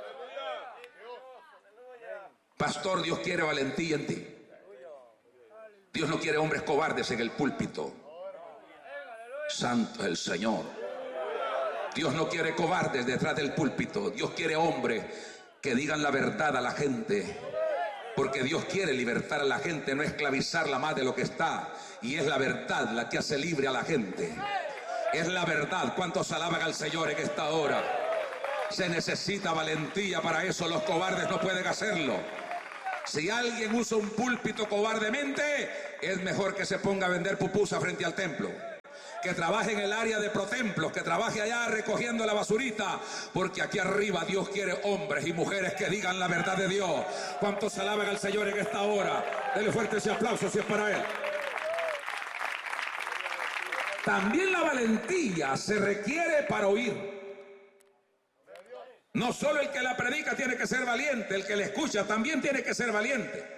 Pastor, Dios quiere valentía en ti. Dios no quiere hombres cobardes en el púlpito. Santo es el Señor. Dios no quiere cobardes detrás del púlpito. Dios quiere hombres que digan la verdad a la gente. Porque Dios quiere libertar a la gente, no esclavizarla más de lo que está. Y es la verdad la que hace libre a la gente. Es la verdad. ¿Cuántos alaban al Señor en esta hora? Se necesita valentía para eso, los cobardes no pueden hacerlo. Si alguien usa un púlpito cobardemente, es mejor que se ponga a vender pupusa frente al templo, que trabaje en el área de protemplos, que trabaje allá recogiendo la basurita, porque aquí arriba Dios quiere hombres y mujeres que digan la verdad de Dios. ¿Cuántos alaban al Señor en esta hora? Denle fuerte ese aplauso si es para Él. También la valentía se requiere para oír. No solo el que la predica tiene que ser valiente, el que la escucha también tiene que ser valiente.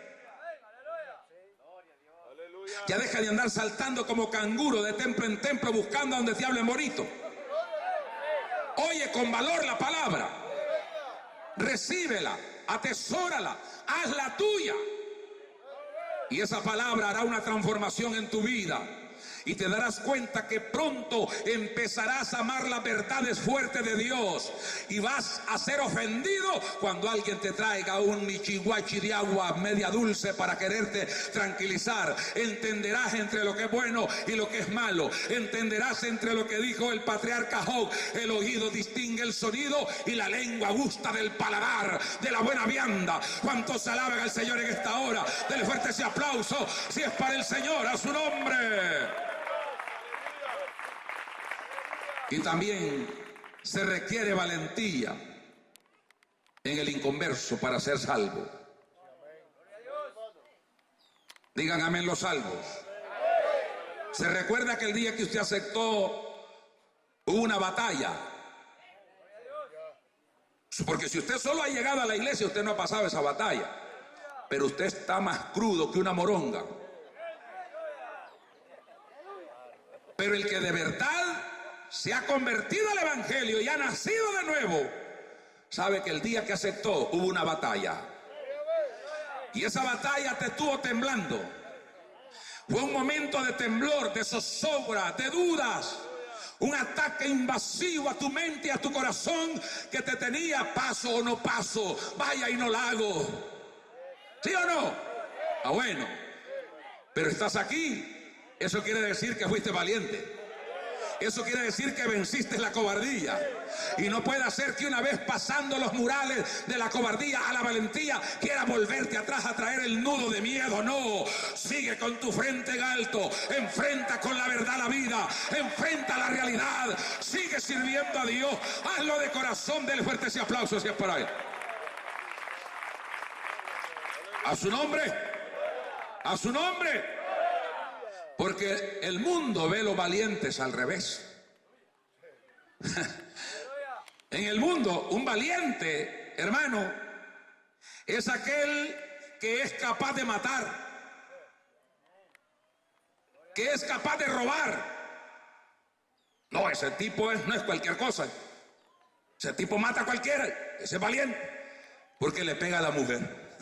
Ya deja de andar saltando como canguro de templo en templo buscando a donde te hable morito. Oye con valor la palabra, recíbela, atesórala, hazla tuya, y esa palabra hará una transformación en tu vida. Y te darás cuenta que pronto empezarás a amar las verdades fuertes de Dios. Y vas a ser ofendido cuando alguien te traiga un michiguachi de agua media dulce para quererte tranquilizar. Entenderás entre lo que es bueno y lo que es malo. Entenderás entre lo que dijo el patriarca Job: el oído distingue el sonido y la lengua gusta del paladar de la buena vianda. ¿Cuántos alaban al Señor en esta hora? Dele fuerte ese aplauso si es para el Señor, a su nombre. Y también se requiere valentía en el inconverso para ser salvo. Digan amén los salvos. Se recuerda que el día que usted aceptó hubo una batalla. Porque si usted solo ha llegado a la iglesia, usted no ha pasado esa batalla. Pero usted está más crudo que una moronga. Pero el que de verdad se ha convertido al evangelio y ha nacido de nuevo, sabe que el día que aceptó hubo una batalla. Y esa batalla te estuvo temblando. Fue un momento de temblor, de zozobra, de dudas. Un ataque invasivo a tu mente y a tu corazón que te tenía: paso o no paso, vaya y no la hago. ¿Sí o no? Ah, bueno. Pero estás aquí. Eso quiere decir que fuiste valiente. Eso quiere decir que venciste la cobardía. Y no puede ser que una vez pasando los murales de la cobardía a la valentía quiera volverte atrás a traer el nudo de miedo. No, sigue con tu frente en alto, enfrenta con la verdad la vida, enfrenta la realidad, sigue sirviendo a Dios, hazlo de corazón. Dele fuerte ese aplauso si es por ahí. A su nombre, a su nombre. Porque el mundo ve los valientes al revés. En el mundo, un valiente, hermano, es aquel que es capaz de matar, que es capaz de robar. No, ese tipo es, no es cualquier cosa. Ese tipo mata a cualquiera. Ese es valiente, porque le pega a la mujer.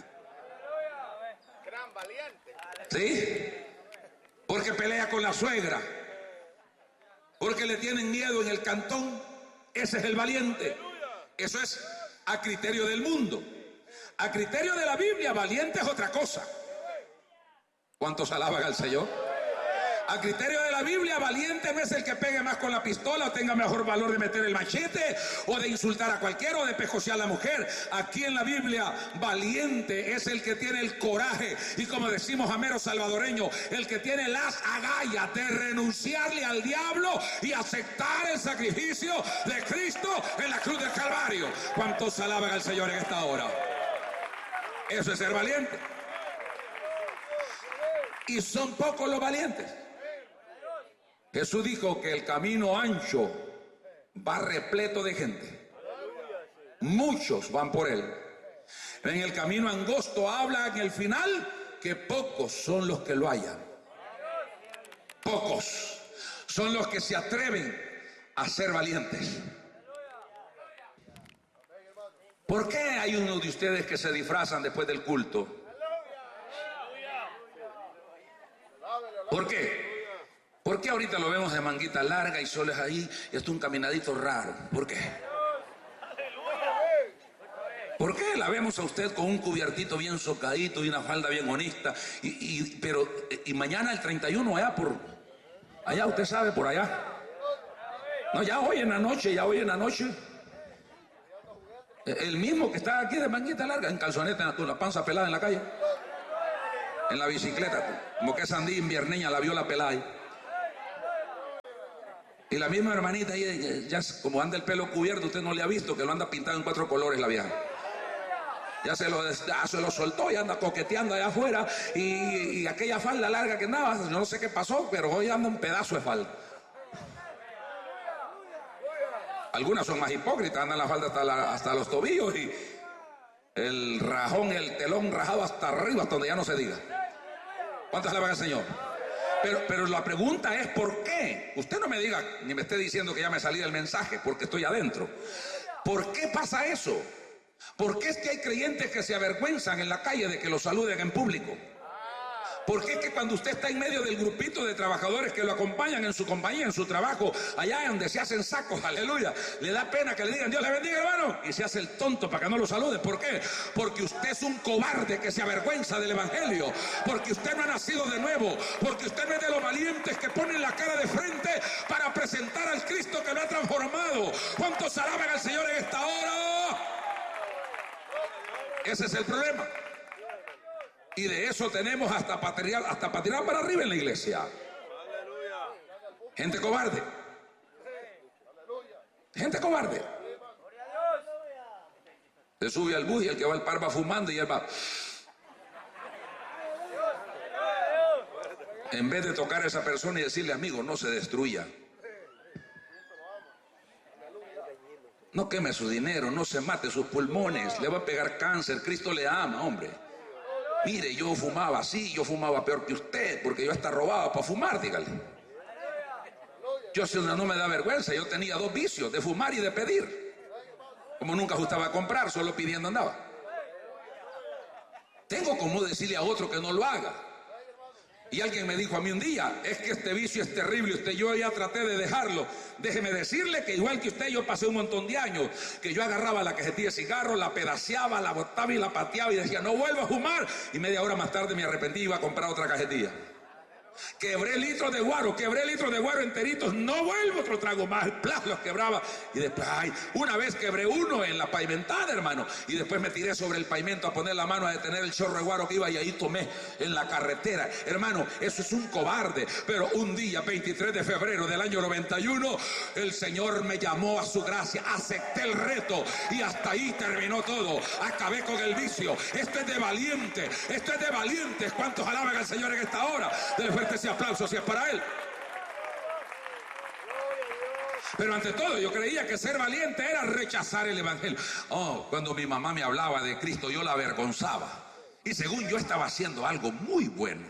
Gran valiente. ¿Sí? Porque pelea con la suegra, porque le tienen miedo en el cantón. Ese es el valiente. Eso es a criterio del mundo. A criterio de la Biblia, valiente es otra cosa. ¿Cuántos alaban al Señor? A criterio de la Biblia, valiente no es el que pegue más con la pistola o tenga mejor valor de meter el machete o de insultar a cualquiera o de pejosear a la mujer. Aquí en la Biblia, valiente es el que tiene el coraje y, como decimos a mero salvadoreño, el que tiene las agallas de renunciarle al diablo y aceptar el sacrificio de Cristo en la cruz del Calvario. ¿Cuántos alaban al Señor en esta hora? Eso es ser valiente. Y son pocos los valientes. Jesús dijo que el camino ancho va repleto de gente. Muchos van por él. En el camino angosto habla en el final que pocos son los que lo hallan. Pocos son los que se atreven a ser valientes. ¿Por qué hay unos de ustedes que se disfrazan después del culto? ¿Por qué? ¿Por qué ahorita lo vemos de manguita larga y soles ahí y esto un caminadito raro? ¿Por qué? ¿Por qué la vemos a usted con un cubiertito bien socadito y una falda bien honesta? Y, y, pero, y mañana el treinta y uno allá por... Allá, usted sabe, por allá. No, ya hoy en la noche, ya hoy en la noche. El mismo que está aquí de manguita larga, en calzoneta, con la panza pelada en la calle. En la bicicleta, como que esa andía invierneña, la vio la pelada ahí. Y la misma hermanita ahí, ya como anda el pelo cubierto, usted no le ha visto que lo anda pintado en cuatro colores la vieja. Ya se lo, ya se lo soltó y anda coqueteando allá afuera. Y, y aquella falda larga que andaba, yo no sé qué pasó, pero hoy anda un pedazo de falda. Algunas son más hipócritas, andan la falda hasta, la, hasta los tobillos y el rajón, el telón rajado hasta arriba, hasta donde ya no se diga. ¿Cuántas alaban al Señor? Pero, pero la pregunta es ¿por qué? Usted no me diga, ni me esté diciendo que ya me salí del mensaje porque estoy adentro. ¿Por qué pasa eso? ¿Por qué es que hay creyentes que se avergüenzan en la calle de que los saluden en público? ¿Por qué es que cuando usted está en medio del grupito de trabajadores que lo acompañan en su compañía, en su trabajo, allá donde se hacen sacos, aleluya, le da pena que le digan Dios le bendiga, hermano, y se hace el tonto para que no lo salude? ¿Por qué? Porque usted es un cobarde que se avergüenza del evangelio, porque usted no ha nacido de nuevo, porque usted no es de los valientes que ponen la cara de frente para presentar al Cristo que lo ha transformado. ¿Cuántos alaban al Señor en esta hora? Ese es el problema. Y de eso tenemos hasta para tirar, hasta para tirar para arriba en la iglesia. Gente cobarde. Gente cobarde. Se sube al bus y el que va al par va fumando y él va. En vez de tocar a esa persona y decirle, amigo, no se destruya. No queme su dinero, no se mate sus pulmones, le va a pegar cáncer. Cristo le ama, hombre. Mire, yo fumaba así, yo fumaba peor que usted, porque yo hasta robaba para fumar, dígale. Yo no me da vergüenza, yo tenía dos vicios, de fumar y de pedir. Como nunca gustaba comprar, solo pidiendo andaba. Tengo como decirle a otro que no lo haga. Y alguien me dijo a mí un día, es que este vicio es terrible, usted, yo ya traté de dejarlo. Déjeme decirle que igual que usted, yo pasé un montón de años, que yo agarraba la cajetilla de cigarros, la pedaceaba, la botaba y la pateaba y decía, no vuelvo a fumar. Y media hora más tarde me arrepentí y iba a comprar otra cajetilla. Quebré litros de guaro, quebré litros de guaro enteritos, no vuelvo otro trago más, el plas los quebraba. Y después, ay, una vez quebré uno en la pavimentada, hermano, y después me tiré sobre el pavimento a poner la mano a detener el chorro de guaro que iba y ahí tomé en la carretera. Hermano, eso es un cobarde. Pero un día, veintitrés de febrero del año noventa y uno, el Señor me llamó a su gracia, acepté el reto y hasta ahí terminó todo. Acabé con el vicio. Esto es de valiente, esto es de valientes. ¿Cuántos alaban al Señor en esta hora? Del fuerte ese aplauso si es para Él. Pero ante todo yo creía que ser valiente era rechazar el evangelio. Oh, cuando mi mamá me hablaba de Cristo yo la avergonzaba. Y según yo estaba haciendo algo muy bueno.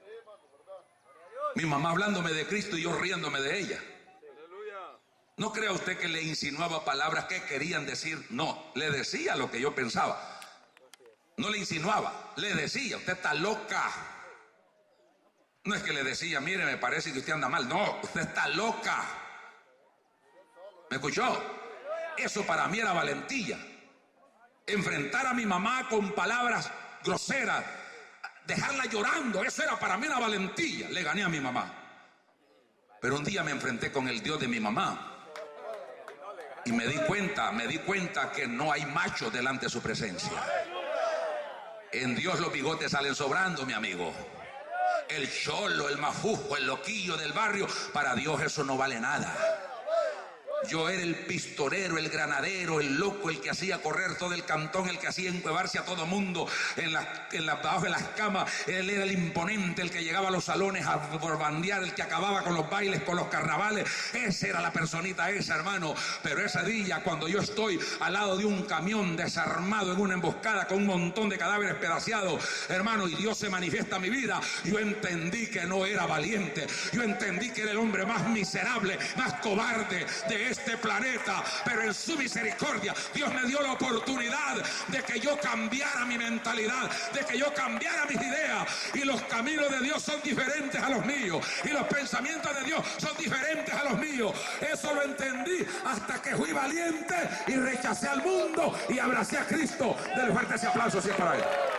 Mi mamá hablándome de Cristo y yo riéndome de ella. No crea usted que le insinuaba palabras que querían decir. No, le decía lo que yo pensaba. No le insinuaba, le decía, usted está loca. No es que le decía, mire, me parece que usted anda mal. No, usted está loca. ¿Me escuchó? Eso para mí era valentía. Enfrentar a mi mamá con palabras groseras, dejarla llorando, eso era para mí una valentía. Le gané a mi mamá. Pero un día me enfrenté con el Dios de mi mamá. Y me di cuenta, me di cuenta que no hay macho delante de su presencia. En Dios los bigotes salen sobrando, mi amigo. El cholo, el mafujo, el loquillo del barrio, para Dios eso no vale nada. Yo era el pistolero, el granadero, el loco, el que hacía correr todo el cantón, el que hacía encuevarse a todo mundo en la, en la, debajo de las camas. Él era el imponente, el que llegaba a los salones a borbandear, el que acababa con los bailes, con los carnavales. Esa era la personita esa, hermano. Pero ese día, cuando yo estoy al lado de un camión desarmado en una emboscada con un montón de cadáveres pedaceados, hermano, y Dios se manifiesta en mi vida, yo entendí que no era valiente. Yo entendí que era el hombre más miserable, más cobarde de este planeta, pero en su misericordia Dios me dio la oportunidad de que yo cambiara mi mentalidad, de que yo cambiara mis ideas, y los caminos de Dios son diferentes a los míos y los pensamientos de Dios son diferentes a los míos. Eso lo entendí hasta que fui valiente y rechacé al mundo y abracé a Cristo. Denle fuerte ese aplauso si es para Él.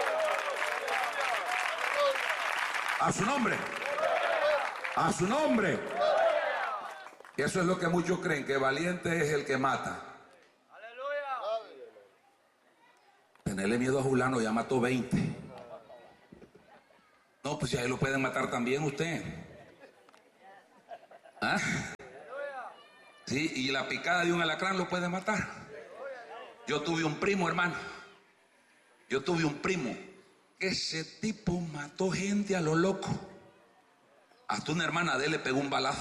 A su nombre, a su nombre. Eso es lo que muchos creen, que valiente es el que mata. tenerle miedo a Julano, ya mató veinte. No, pues ya ahí lo pueden matar también usted. ¿Ah? Sí, y la picada de un alacrán lo puede matar. Yo tuve un primo, hermano. Yo tuve un primo. Ese tipo mató gente a lo loco. Hasta una hermana de él le pegó un balazo.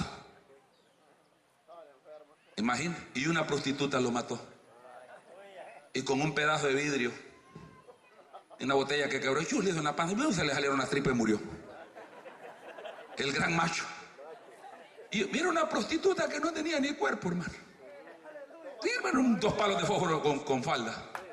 Imagina. Y una prostituta lo mató. Y con un pedazo de vidrio. Y una botella que quebró. Y le hizo en la panza. Y se le salieron las tripas y murió. El gran macho. Y mira una prostituta que no tenía ni cuerpo, hermano. Sí, hermano, dos palos de fósforo con, con falda.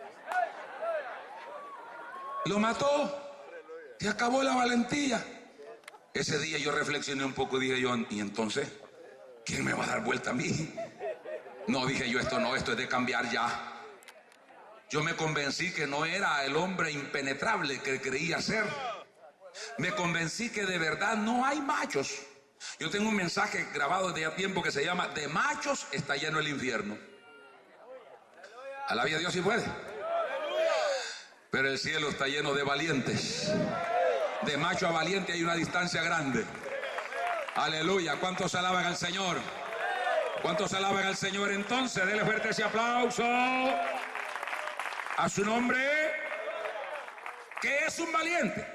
Lo mató. Se acabó la valentía. Ese día yo reflexioné un poco y dije yo, ¿y entonces quién me va a dar vuelta a mí? No, dije yo, esto no, esto es de cambiar ya. Yo me convencí que no era el hombre impenetrable que creía ser. Me convencí que de verdad no hay machos. Yo tengo un mensaje grabado desde hace tiempo que se llama "De machos está lleno el infierno". Alabe a Dios si puede. Pero el cielo está lleno de valientes. De macho a valiente hay una distancia grande. Aleluya. ¿Cuántos alaban al Señor? ¿Cuántos alaban al Señor? Entonces, denle fuerte ese aplauso a su nombre. ¿Qué es un valiente?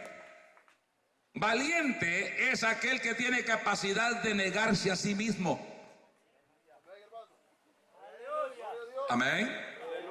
Valiente es aquel que tiene capacidad de negarse a sí mismo. Amén.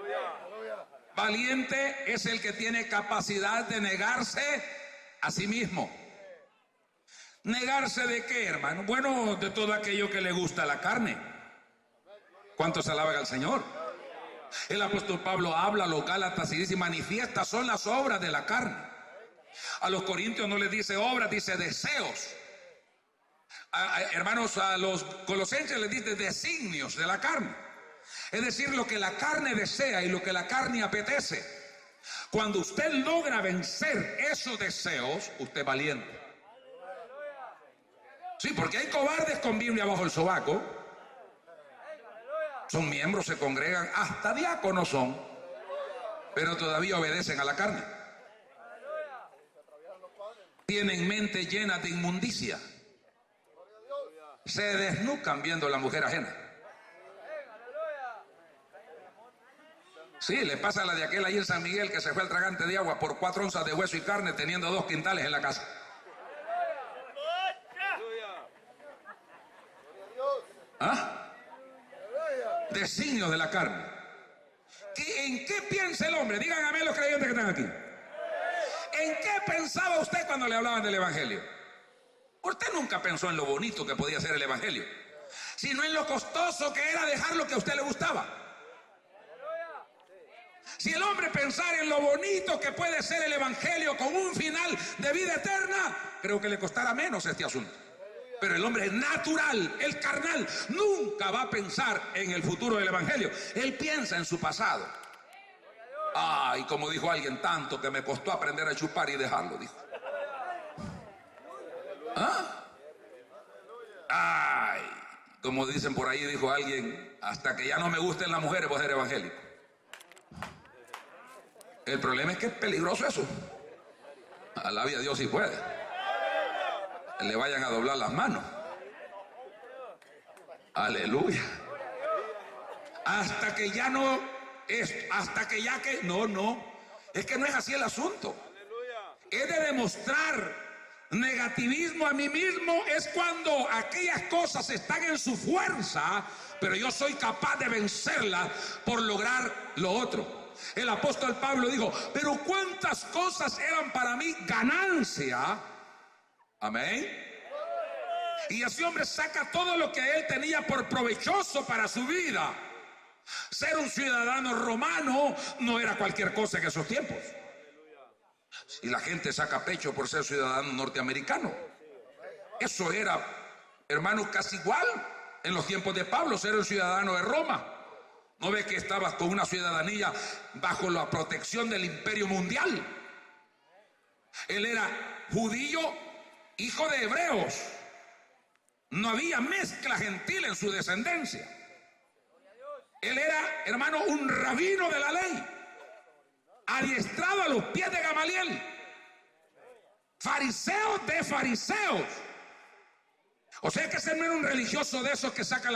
Valiente es el que tiene capacidad de negarse a sí mismo. ¿Negarse de qué, hermano? Bueno, de todo aquello que le gusta a la carne. ¿Cuántos alaban al Señor? El apóstol Pablo habla a los Gálatas y dice: manifiestas son las obras de la carne. A los Corintios no les dice obras, dice deseos. A, a, hermanos, a los Colosenses les dice designios de la carne. Es decir, lo que la carne desea y lo que la carne apetece. Cuando usted logra vencer esos deseos, usted es valiente. Sí, porque hay cobardes con Biblia bajo el sobaco. Son miembros, se congregan, hasta diáconos son, pero todavía obedecen a la carne. Tienen mente llena de inmundicia. Se desnucan viendo a la mujer ajena. Sí, le pasa a la de aquel ahí en San Miguel que se fue al tragante de agua por cuatro onzas de hueso y carne teniendo dos quintales en la casa. ¿Ah? Designios de la carne. ¿En qué piensa el hombre? Díganme los creyentes que están aquí. ¿En qué pensaba usted cuando le hablaban del evangelio? Usted nunca pensó en lo bonito que podía ser el evangelio, sino en lo costoso que era dejar lo que a usted le gustaba. Si el hombre pensara en lo bonito que puede ser el evangelio con un final de vida eterna, creo que le costará menos este asunto. Pero el hombre natural, el carnal, nunca va a pensar en el futuro del evangelio. Él piensa en su pasado. Ay, como dijo alguien, tanto que me costó aprender a chupar y dejarlo, dijo. ¿Ah? Ay, como dicen por ahí, dijo alguien, hasta que ya no me gusten las mujeres voy a ser evangélico. El problema es que es peligroso eso. Alabe a Dios si puede. Le vayan a doblar las manos. Aleluya. Hasta que ya no es, hasta que ya que no, no. Es que no es así el asunto. Es de demostrar negativismo a mí mismo. Es cuando aquellas cosas están en su fuerza, pero yo soy capaz de vencerlas por lograr lo otro. El apóstol Pablo dijo, pero cuántas cosas eran para mí ganancia. Amén. Y ese hombre saca todo lo que él tenía por provechoso para su vida. Ser un ciudadano romano no era cualquier cosa en esos tiempos. Y la gente saca pecho por ser ciudadano norteamericano. Eso era, hermano, casi igual en los tiempos de Pablo, ser un ciudadano de Roma. ¿No ves que estabas con una ciudadanía bajo la protección del imperio mundial? Él era judío, hijo de hebreos. No había mezcla gentil en su descendencia. Él era, hermano, un rabino de la ley. adiestrado a los pies de Gamaliel. Fariseos de fariseos. O sea que ese no era un religioso de esos que saca la